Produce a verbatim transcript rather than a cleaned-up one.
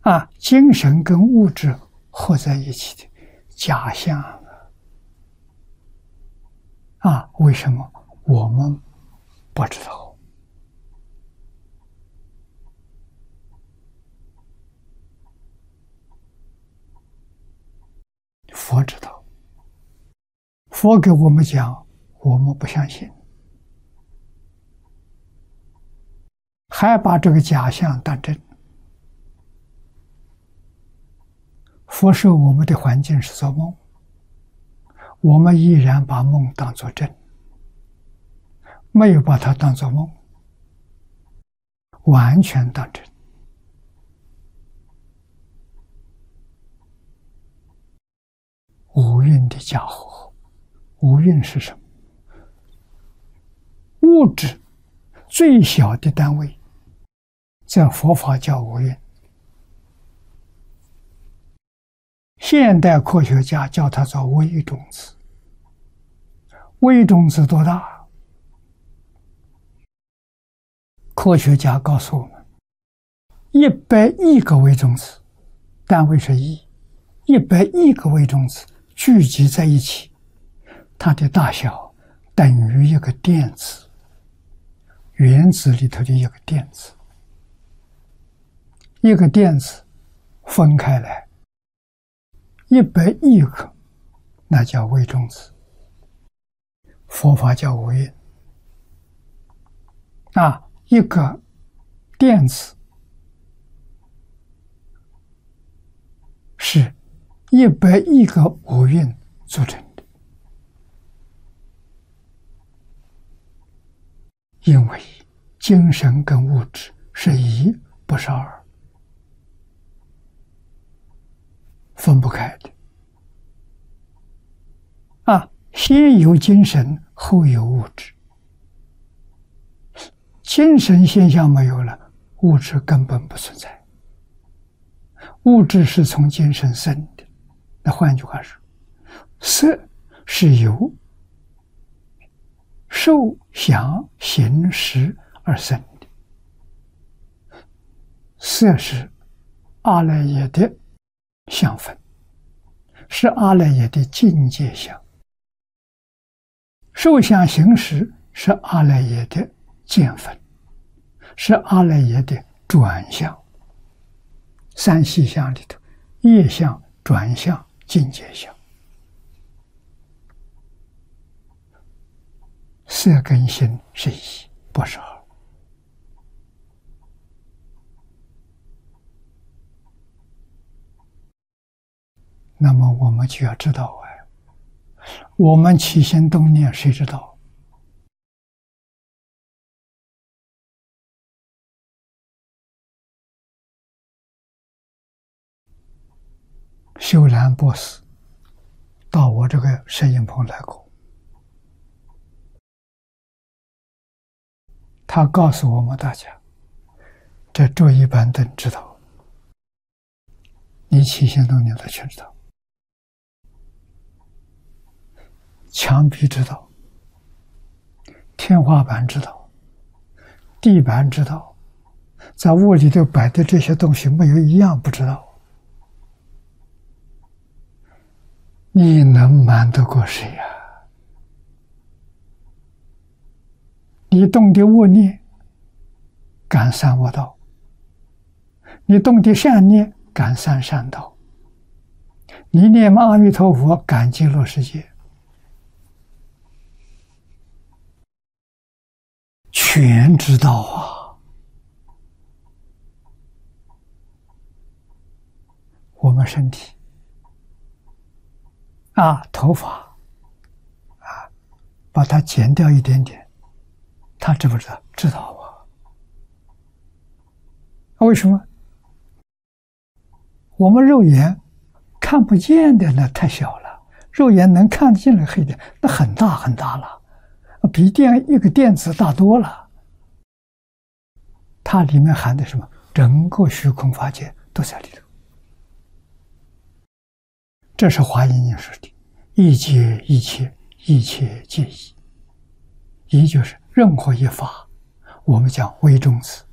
啊，精神跟物质合在一起的假象啊！啊，为什么我们不知道？佛知道，佛给我们讲，我们不相信，还把这个假象当真。佛说我们的环境是做梦，我们依然把梦当作真，没有把它当作梦，完全当真。五蕴的假合，五蕴是什么？物质最小的单位，在佛法叫五蕴。现代科学家叫它做微中子。微中子多大？科学家告诉我们，一百亿个微中子，单位是亿，一百亿个微中子聚集在一起，它的大小等于一个电子，原子里头的一个电子。一个电子分开来一百亿个，那叫微中子。佛法叫五蕴。啊，一个电子是一百亿个五蕴组成的，因为精神跟物质是一，不是二，分不开的。啊，先有精神，后有物质。精神现象没有了，物质根本不存在。物质是从精神生的，那换句话说，色是由受想行识而生的。色是阿赖耶的相分，是阿赖耶的境界相。受想行识是阿赖耶的见分，是阿赖耶的转向。三细相里头，业相、转向、境界相，色跟心是一，不是二。那么我们就要知道啊，我们起心动念，谁知道？修兰博士到我这个摄影棚来过，他告诉我们大家，这桌椅板凳知道，你起心动念的全知道，墙壁知道，天花板知道，地板知道，在屋里头摆的这些东西没有一样不知道。你能瞒得过谁呀？你动的恶念，感三恶道；你动的善念，感三善道；你念阿弥陀佛，感极乐世界，全知道啊！我们身体啊，头发啊，把它剪掉一点点，他知不知道？知道啊。为什么？我们肉眼看不见的那太小了，肉眼能看进来黑点，那很大很大了，比电一个电子大多了。它里面含的什么？整个虚空法界都在里头。这是华严经说的，一切一切，一切皆一。一就是任何一法，我们讲微中子，